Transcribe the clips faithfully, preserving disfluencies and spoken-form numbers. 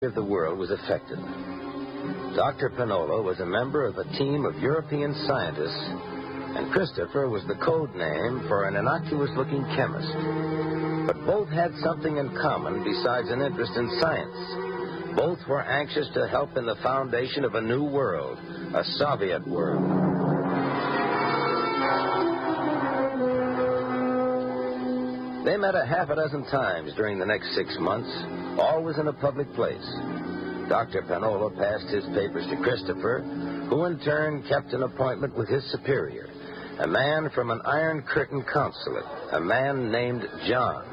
of the world was affected. Doctor Pinola was a member of a team of European scientists, and Christopher was the code name for an innocuous-looking chemist. But both had something in common besides an interest in science. Both were anxious to help in the foundation of a new world, a Soviet world. They met a half a dozen times during the next six months, always in a public place. Doctor Pinola passed his papers to Christopher, who in turn kept an appointment with his superior, a man from an Iron Curtain consulate, a man named John.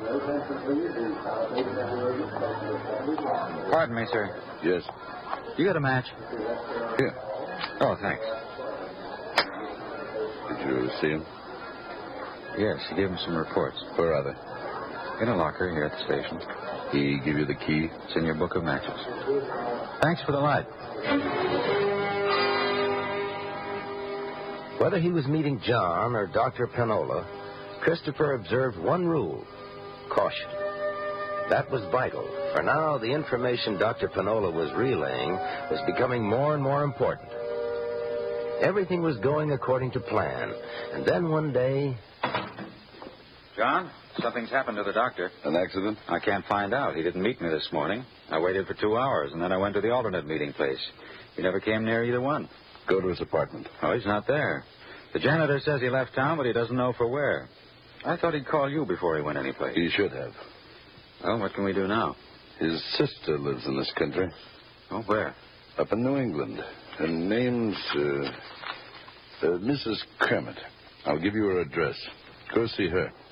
Pardon me, sir. Yes. You got a match? Here. Oh, thanks. Did you see him? Yes, he gave him some reports. Where are they? In a locker here at the station. He give you the key? It's in your book of matches. Thanks for the light. Whether he was meeting John or Doctor Pinola, Christopher observed one rule: caution. That was vital, for now the information Doctor Pinola was relaying was becoming more and more important. Everything was going according to plan, and then one day... John, something's happened to the doctor. An accident? I can't find out. He didn't meet me this morning. I waited for two hours, and then I went to the alternate meeting place. He never came near either one. Go to his apartment. Oh, he's not there. The janitor says he left town, but he doesn't know for where. I thought he'd call you before he went anyplace. He should have. Well, what can we do now? His sister lives in this country. Oh, where? Up in New England. Her name's, uh, uh, Missus Kermit. I'll give you her address. Go see her.